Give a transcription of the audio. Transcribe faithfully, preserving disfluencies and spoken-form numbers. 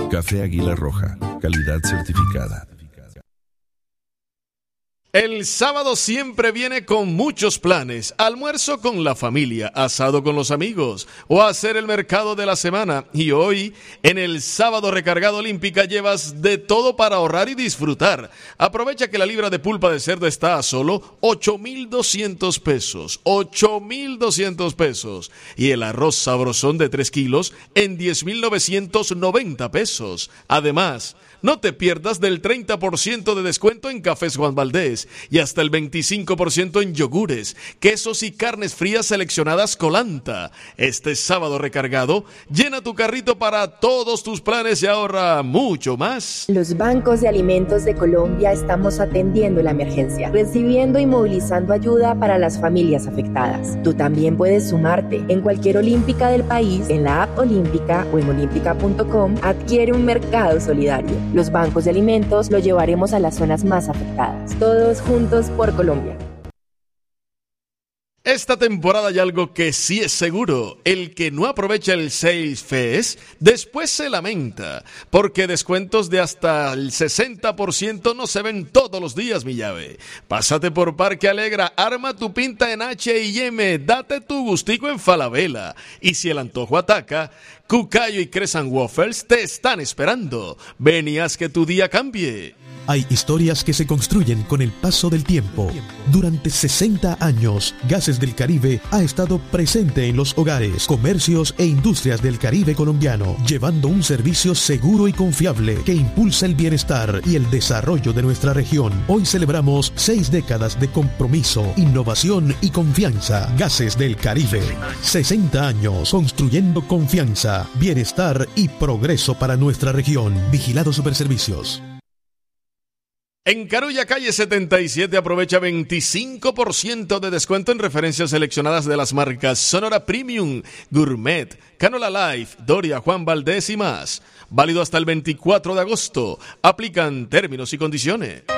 Café Águila Roja, calidad certificada. El sábado siempre viene con muchos planes: almuerzo con la familia, asado con los amigos o hacer el mercado de la semana. Y hoy, en el Sábado Recargado Olímpica, llevas de todo para ahorrar y disfrutar. Aprovecha que la libra de pulpa de cerdo está a solo ocho mil doscientos pesos. ocho mil doscientos pesos. Y el arroz sabrosón de tres kilos en diez mil novecientos noventa pesos. Además, no te pierdas del treinta por ciento de descuento en Cafés Juan Valdés y hasta el veinticinco por ciento en yogures, quesos y carnes frías seleccionadas Colanta. Este sábado recargado, llena tu carrito para todos tus planes y ahorra mucho más. Los bancos de alimentos de Colombia estamos atendiendo la emergencia, recibiendo y movilizando ayuda para las familias afectadas. Tú también puedes sumarte. En cualquier olímpica del país, en la app Olímpica o en olímpica punto com, adquiere un mercado solidario. Los bancos de alimentos lo llevaremos a las zonas más afectadas. Todos juntos por Colombia. Esta temporada hay algo que sí es seguro: el que no aprovecha el Sales Fest después se lamenta, porque descuentos de hasta el sesenta por ciento no se ven todos los días, mi llave. Pásate por Parque Alegra, arma tu pinta en H y M, date tu gustico en Falabella, y si el antojo ataca, Cucayo y Crescent Waffles te están esperando. Ven y haz que tu día cambie. Hay historias que se construyen con el paso del tiempo. Durante sesenta años, Gases del Caribe ha estado presente en los hogares, comercios e industrias del Caribe colombiano, llevando un servicio seguro y confiable que impulsa el bienestar y el desarrollo de nuestra región. Hoy celebramos seis décadas de compromiso, innovación y confianza. Gases del Caribe. sesenta años construyendo confianza, bienestar y progreso para nuestra región. Vigilado Superservicios. En Carulla, calle setenta y siete, aprovecha veinticinco por ciento de descuento en referencias seleccionadas de las marcas Sonora Premium, Gourmet, Canola Life, Doria, Juan Valdés y más. Válido hasta el veinticuatro de agosto. Aplican términos y condiciones.